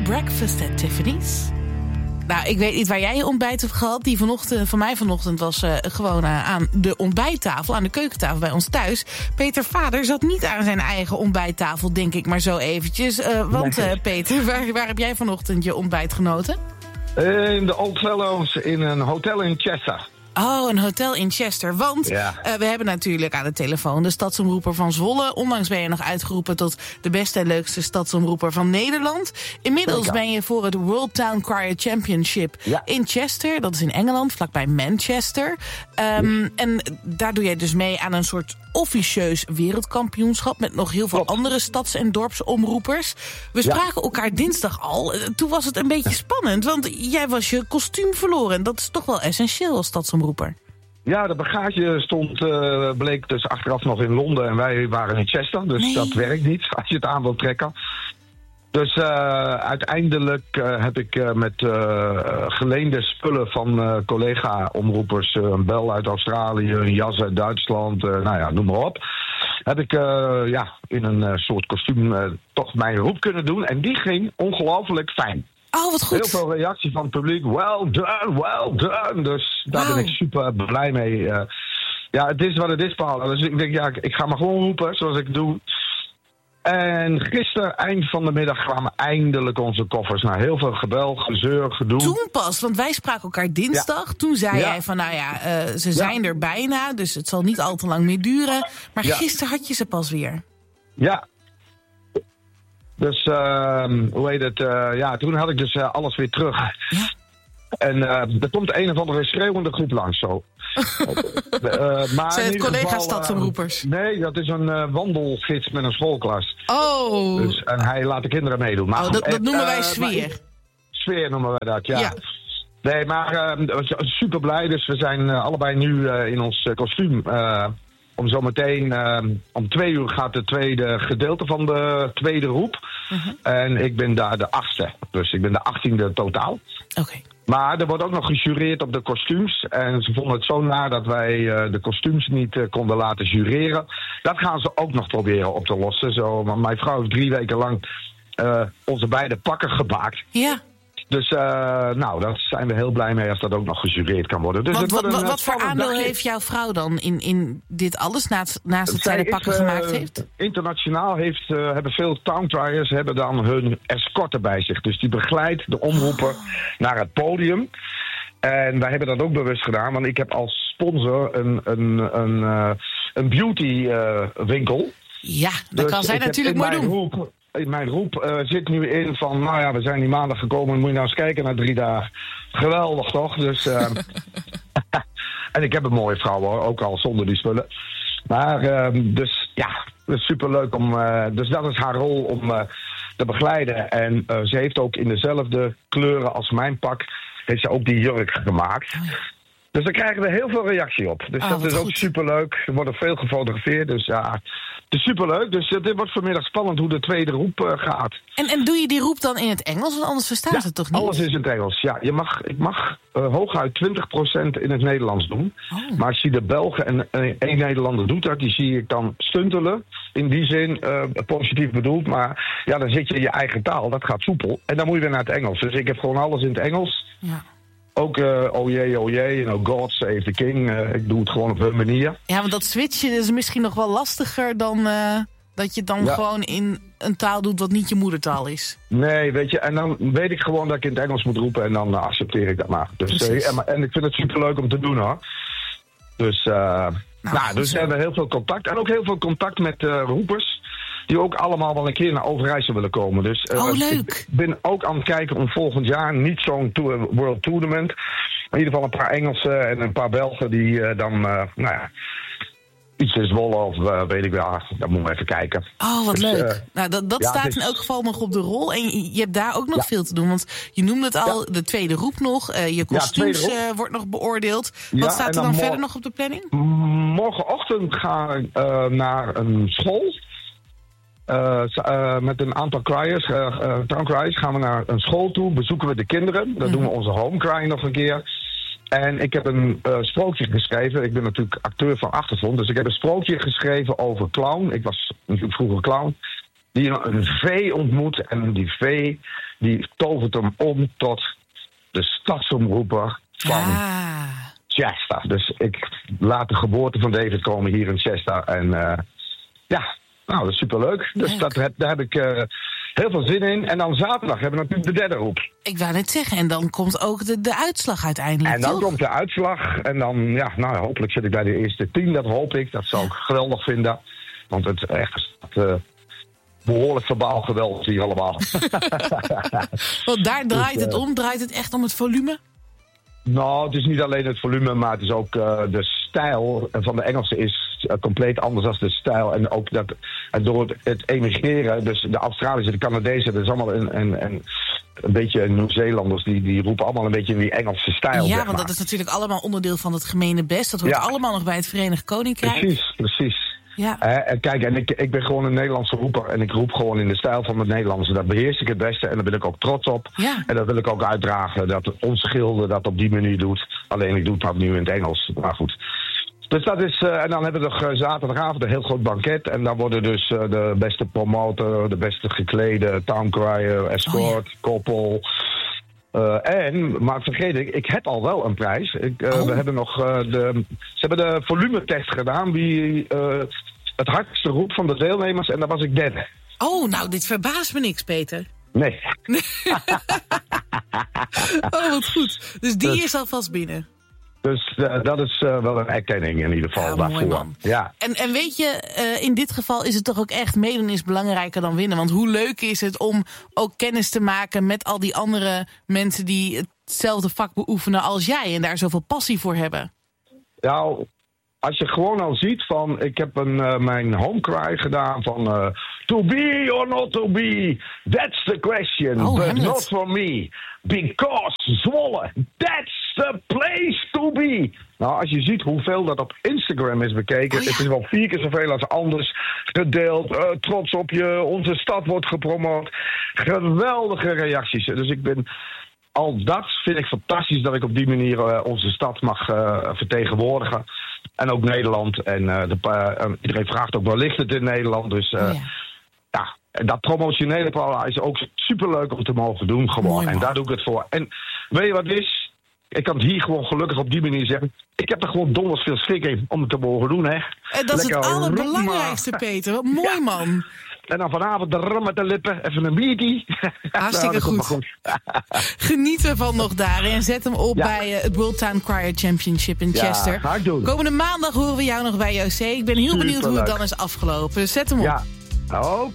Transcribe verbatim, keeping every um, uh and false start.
Breakfast at Tiffany's. Nou, ik weet niet waar jij je ontbijt hebt gehad. Die vanochtend, van mij vanochtend was uh, gewoon uh, aan de ontbijttafel, aan de keukentafel bij ons thuis. Peter Vader zat niet aan zijn eigen ontbijttafel, denk ik maar zo eventjes. Uh, want uh, Peter, waar, waar heb jij vanochtend je ontbijt genoten? In de Old Fellows in een hotel in Chester. Oh, een hotel in Chester. Want ja. uh, we hebben natuurlijk aan de telefoon de stadsomroeper van Zwolle. Onlangs ben je nog uitgeroepen tot de beste en leukste stadsomroeper van Nederland. Inmiddels Zeker. ben je voor het World Town Crier Championship ja. in Chester. Dat is in Engeland, vlakbij Manchester. Um, ja. En daar doe jij dus mee aan een soort officieus wereldkampioenschap met nog heel veel Klopt. andere stads- en dorpsomroepers. We spraken ja. elkaar dinsdag al. Toen was het een beetje spannend, want jij was je kostuum verloren. Dat is toch wel essentieel als stadsomroeper. Ja, de bagage stond, uh, bleek dus achteraf nog in Londen en wij waren in Chester. Dus nee. dat werkt niet als je het aan wilt trekken. Dus uh, uiteindelijk uh, heb ik uh, met uh, geleende spullen van uh, collega-omroepers, uh, een bel uit Australië, een jas uit Duitsland, uh, nou ja, noem maar op. Heb ik uh, ja, in een uh, soort kostuum uh, toch mijn roep kunnen doen. En die ging ongelooflijk fijn. Oh, wat goed. Heel veel reactie van het publiek. Well done, well done. Dus daar wow. ben ik super blij mee. Uh, ja, het is wat het is, Paul. Dus ik denk, ja, ik ga maar gewoon roepen zoals ik het doe. En gisteren, eind van de middag, kwamen eindelijk onze koffers. Nou, heel veel gebel, gezeur, gedoe. Toen pas, want wij spraken elkaar dinsdag. Ja. Toen zei ja. jij van, nou ja, uh, ze zijn ja. er bijna, dus het zal niet al te lang meer duren. Maar ja. gisteren had je ze pas weer. Ja. Dus, uh, hoe heet het? Uh, ja, toen had ik dus uh, alles weer terug. Ja. En uh, er komt een of andere schreeuwende groep langs zo. uh, maar zijn het collega-stadsomroepers? Uh, nee, dat is een uh, wandelgids met een schoolklas. Oh. Dus, en hij laat de kinderen meedoen. Maar oh, dat, dat noemen uh, wij sfeer. Maar, sfeer noemen wij dat, ja. ja. Nee, maar uh, super blij. Dus we zijn uh, allebei nu uh, in ons uh, kostuum. Uh, om zometeen, uh, om twee uur gaat het tweede gedeelte van de tweede roep. Uh-huh. En ik ben daar de achtste. Dus ik ben de achttiende totaal. Oké. Okay. Maar er wordt ook nog gejureerd op de kostuums. En ze vonden het zo naar dat wij uh, de kostuums niet uh, konden laten jureren. Dat gaan ze ook nog proberen op te lossen. Zo, want mijn vrouw heeft drie weken lang uh, onze beide pakken gebaakt. Ja. Dus uh, nou, daar zijn we heel blij mee als dat ook nog gejureerd kan worden. Dus wat het wordt wat, een, wat voor aandeel dagje. heeft jouw vrouw dan in, in dit alles, naast, naast dat zij de pakken is, uh, gemaakt heeft? Internationaal heeft, uh, hebben veel towncriers hebben dan hun escorte bij zich. Dus die begeleidt de omroeper oh. naar het podium. En wij hebben dat ook bewust gedaan, want ik heb als sponsor een, een, een, uh, een beauty uh, winkel. Ja, dat dus kan zij natuurlijk mooi doen. Roep, in mijn roep uh, zit nu in van, nou ja, we zijn die maandag gekomen, moet je nou eens kijken na drie dagen. Geweldig toch? Dus, uh, en ik heb een mooie vrouw hoor, ook al zonder die spullen. Maar, uh, dus ja, het is superleuk om, uh, dus dat is haar rol om uh, te begeleiden. En uh, ze heeft ook in dezelfde kleuren als mijn pak, heeft ze ook die jurk gemaakt. Oh ja. Dus daar krijgen we heel veel reactie op. Dus oh, dat is goed. Ook superleuk. Er wordt veel gefotografeerd, dus ja, het is superleuk. Dus dit wordt vanmiddag spannend hoe de tweede roep uh, gaat. En, en doe je die roep dan in het Engels? Want anders verstaan ja, ze het toch niet? Alles is in het Engels, ja. Je mag, ik mag uh, hooguit twintig procent in het Nederlands doen. Oh. Maar ik zie de Belgen en uh, één Nederlander doet dat. Die zie ik dan stuntelen. In die zin, uh, positief bedoeld. Maar ja, dan zit je in je eigen taal. Dat gaat soepel. En dan moet je weer naar het Engels. Dus ik heb gewoon alles in het Engels. Ja. Ook uh, oh jee, oh jee, en oh God save the king. Uh, ik doe het gewoon op hun manier. Ja, want dat switchen is misschien nog wel lastiger dan uh, dat je dan ja. gewoon in een taal doet wat niet je moedertaal is. Nee, weet je, en dan weet ik gewoon dat ik in het Engels moet roepen en dan uh, accepteer ik dat maar. Dus, uh, en, en ik vind het superleuk om te doen hoor. Dus, uh, nou, nou dus we hebben heel veel contact. En ook heel veel contact met uh, roepers. Die ook allemaal wel een keer naar Overijssel willen komen. Dus uh, oh, leuk. Ik ben ook aan het kijken om volgend jaar niet zo'n to- World Tournament. In ieder geval een paar Engelsen en een paar Belgen die uh, dan, uh, nou ja, iets in Zwolle of uh, weet ik wel. Dan moeten we even kijken. Oh, wat dus, leuk. Uh, nou, dat dat ja, staat is... in elk geval nog op de rol. En je, je hebt daar ook nog ja. veel te doen. Want je noemde het al, ja. de tweede roep nog. Uh, je kostuums ja, uh, wordt nog beoordeeld. Wat ja, staat er dan, dan verder nog op de planning? Morgenochtend ga ik uh, naar een school. Uh, uh, met een aantal criers, uh, uh, town criers, gaan we naar een school toe, bezoeken we de kinderen. Dan mm-hmm. doen we onze home cry nog een keer. En ik heb een uh, sprookje geschreven. Ik ben natuurlijk acteur van achtergrond, dus ik heb een sprookje geschreven over clown. Ik was natuurlijk vroeger clown. Die een vee ontmoet en die vee die tovert hem om tot de stadsomroeper van Ah. Chester. Dus ik laat de geboorte van David komen hier in Chester. En uh, ja, nou, dat is superleuk. Dus Leuk. dat, daar heb ik uh, heel veel zin in. En dan zaterdag hebben we natuurlijk de derde roep. Ik wou net zeggen, en dan komt ook de, de uitslag uiteindelijk, En dan toch? komt de uitslag. En dan, ja, nou, hopelijk zit ik bij de eerste tien. Dat hoop ik. Dat zou ik geweldig vinden. Want het echt het, uh, behoorlijk verbaal geweldig hier allemaal. Want daar draait Dus, uh, het om. Draait het echt om het volume? Nou, het is niet alleen het volume, maar het is ook uh, de stijl van de Engelsen is uh, compleet anders dan de stijl. En ook dat en door het, het emigreren, dus de Australische, de Canadezen, dat is allemaal een, een, een, een beetje Nieuw-Zeelanders, die, die roepen allemaal een beetje in die Engelse stijl. Ja, zeg want maar. dat is natuurlijk allemaal onderdeel van het gemene best. Dat hoort Ja. allemaal nog bij het Verenigd Koninkrijk. Precies, precies. Ja. Uh, en kijk, en ik, ik ben gewoon een Nederlandse roeper en ik roep gewoon in de stijl van het Nederlandse. Dat beheers ik het beste en daar ben ik ook trots op. Ja. En dat wil ik ook uitdragen, dat onze gilde dat op die manier doet. Alleen ik doe dat nu in het Engels, maar goed. Dus dat is, uh, en dan hebben we nog uh, zaterdagavond een heel groot banket. En dan worden dus uh, de beste promotor, de beste geklede, towncrier, escort, Oh, ja. koppel. Uh, en, maar vergeet ik, ik heb al wel een prijs. Ik, uh, Oh. We hebben nog uh, de, ze hebben de volumetest gedaan, wie uh, het hardste roept van de deelnemers. En daar was ik derde. Oh, nou, dit verbaast me niks, Peter. Nee. Oh, wat goed. Dus die Dus- is alvast binnen. Dus uh, dat is uh, wel een erkenning in ieder geval Ja, daarvoor. mooi man. Ja. En, en weet je, uh, in dit geval is het toch ook echt meedoen is belangrijker dan winnen. Want hoe leuk is het om ook kennis te maken met al die andere mensen die hetzelfde vak beoefenen als jij en daar zoveel passie voor hebben. Nou, als je gewoon al ziet van, ik heb een, uh, mijn homecry gedaan van uh, to be or not to be, that's the question, Oh, but Hamlet. not for me, because Zwolle, that's the place to be. Nou, als je ziet hoeveel dat op Instagram is bekeken, Oh, ja. het is wel vier keer zoveel als anders gedeeld, uh, trots op je, onze stad wordt gepromoot, geweldige reacties. Dus ik ben... Al dat vind ik fantastisch dat ik op die manier uh, onze stad mag uh, vertegenwoordigen. En ook Nederland. En uh, de, uh, iedereen vraagt ook wel ligt het in Nederland. Dus uh, Oh, ja. ja, en dat promotionele programma is ook superleuk om te mogen doen gewoon. Mooi, En man. daar doe ik het voor. En weet je wat het is? Ik kan het hier gewoon gelukkig op die manier zeggen. Ik heb er gewoon donders veel schik in om het te mogen doen, hè. En dat is het Lekker allerbelangrijkste, Peter. Wat mooi, Ja. man. En dan vanavond de rum met de lippen, even een biertje. Hartstikke dat komt goed. maar Geniet ervan nog daar en zet hem op Ja. bij uh, het World Town Crier Championship in Ja, Chester. ga ik doen. Komende maandag horen we jou nog bij J O C. Ik ben heel benieuwd hoe het Superleuk. dan is afgelopen. Dus zet hem op. Ja, oké.